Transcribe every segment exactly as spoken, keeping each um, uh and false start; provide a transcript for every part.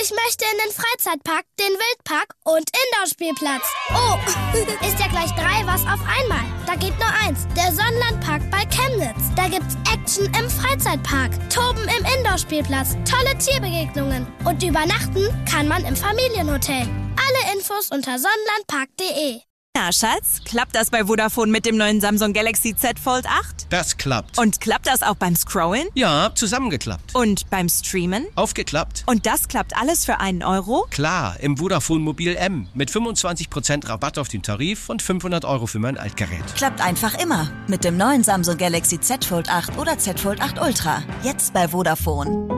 Ich möchte in den Freizeitpark, den Wildpark und Indoor-Spielplatz. Oh, ist ja gleich drei was auf einmal. Da geht nur eins, der Sonnenlandpark bei Chemnitz. Da gibt's Action im Freizeitpark, Toben im Indoor-Spielplatz, tolle Tierbegegnungen und übernachten kann man im Familienhotel. Alle Infos unter sonnenlandpark punkt de. Na, Schatz, klappt das bei Vodafone mit dem neuen Samsung Galaxy Z Fold acht? Das klappt. Und klappt das auch beim Scrollen? Ja, zusammengeklappt. Und beim Streamen? Aufgeklappt. Und das klappt alles für einen Euro? Klar, im Vodafone Mobil M mit fünfundzwanzig Prozent Rabatt auf den Tarif und fünfhundert Euro für mein Altgerät. Klappt einfach immer mit dem neuen Samsung Galaxy Z Fold acht oder Z Fold acht Ultra. Jetzt bei Vodafone.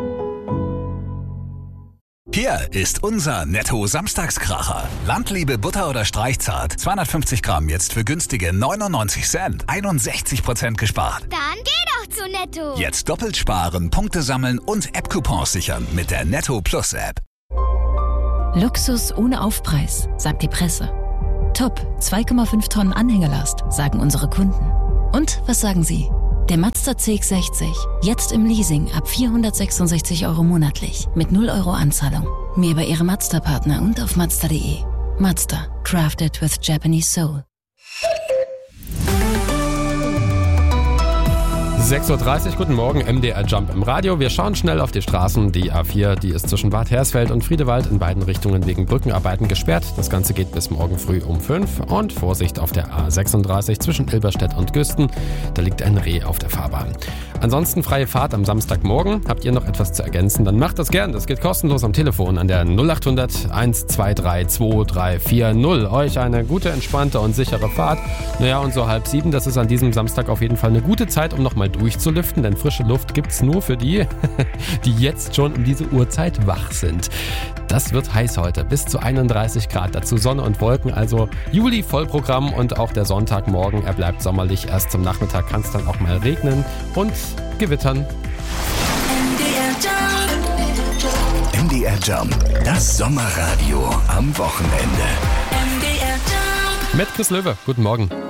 Hier ist unser Netto-Samstagskracher. Landliebe Butter oder Streichzart. zweihundertfünfzig Gramm jetzt für günstige neunundneunzig Cent. einundsechzig Prozent gespart. Dann geh doch zu Netto. Jetzt doppelt sparen, Punkte sammeln und App-Coupons sichern mit der Netto Plus App. Luxus ohne Aufpreis, sagt die Presse. Top, zwei Komma fünf Tonnen Anhängelast, sagen unsere Kunden. Und was sagen Sie? Der Mazda C X sechzig, jetzt im Leasing ab vierhundertsechsundsechzig Euro monatlich mit null Euro Anzahlung. Mehr bei Ihrem Mazda-Partner und auf mazda punkt de. Mazda, crafted with Japanese soul. sechs Uhr dreißig, guten Morgen, M D R Jump im Radio. Wir schauen schnell auf die Straßen. Die A vier, die ist zwischen Bad Hersfeld und Friedewald in beiden Richtungen wegen Brückenarbeiten gesperrt. Das Ganze geht bis morgen früh um fünf. Und Vorsicht auf der A sechsunddreißig zwischen Ilberstedt und Güsten. Da liegt ein Reh auf der Fahrbahn. Ansonsten freie Fahrt am Samstagmorgen. Habt ihr noch etwas zu ergänzen? Dann macht das gern. Das geht kostenlos am Telefon an der null acht hundert eins zwei drei zwei drei vier null. Euch eine gute, entspannte und sichere Fahrt. Naja, und so halb sieben, das ist an diesem Samstag auf jeden Fall eine gute Zeit, um nochmal durchzulüften, denn frische Luft gibt's nur für die, die jetzt schon um diese Uhrzeit wach sind. Das wird heiß heute, bis zu einunddreißig Grad, dazu Sonne und Wolken, also Juli-Vollprogramm und auch der Sonntagmorgen, er bleibt sommerlich, erst zum Nachmittag kann es dann auch mal regnen und gewittern. M D R Jump, das Sommerradio am Wochenende. Mit Chris Löwe, guten Morgen.